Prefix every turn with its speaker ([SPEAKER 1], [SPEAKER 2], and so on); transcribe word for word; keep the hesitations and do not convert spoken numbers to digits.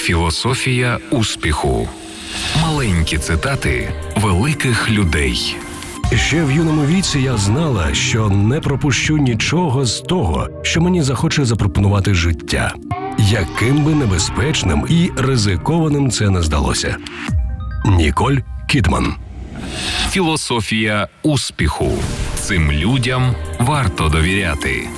[SPEAKER 1] Філософія успіху. Маленькі цитати великих людей.
[SPEAKER 2] Ще в юному віці я знала, що не пропущу нічого з того, що мені захоче запропонувати життя. Яким би небезпечним і ризикованим це не здалося. Ніколь Кідман.
[SPEAKER 1] Філософія успіху. Цим людям варто довіряти.